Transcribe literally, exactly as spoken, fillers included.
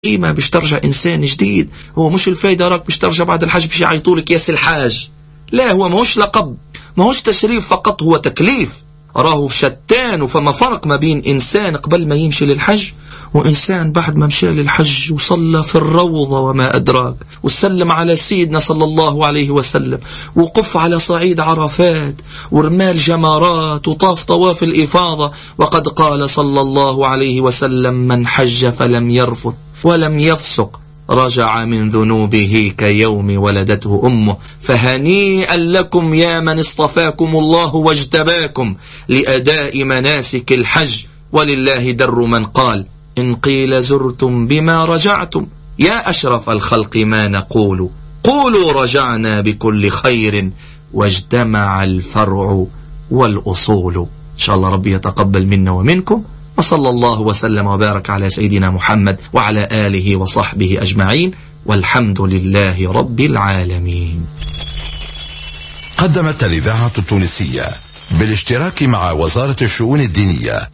ما بيش ترجع إنسان جديد. هو مش الفايدة راك بيش ترجع بعد الحج بيش يعيطولك ياس الحاج، لا، هو ماهوش لقب، ماهوش تشريف فقط، هو تكليف. راهو في شتان، وفما فرق ما بين إنسان قبل ما يمشي للحج وإنسان بعد ما مشى للحج وصلى في الروضة وما أدراك، وسلم على سيدنا صلى الله عليه وسلم، وقف على صعيد عرفات، ورمال جمارات، وطاف طواف الإفاضة. وقد قال صلى الله عليه وسلم: من حج فلم يرفث ولم يفسق رجع من ذنوبه كيوم ولدته أمه. فهنيئا لكم يا من اصطفاكم الله واجتباكم لأداء مناسك الحج. ولله در من قال: إن قيل زرتم بما رجعتم يا أشرف الخلق ما نقول، قولوا رجعنا بكل خير واجتمع الفرع والأصول. إن شاء الله ربي يتقبل منا ومنكم، وصلى الله وسلم وبارك على سيدنا محمد وعلى آله وصحبه أجمعين، والحمد لله رب العالمين. قدمت الإذاعة التونسية بالاشتراك مع وزارة الشؤون الدينية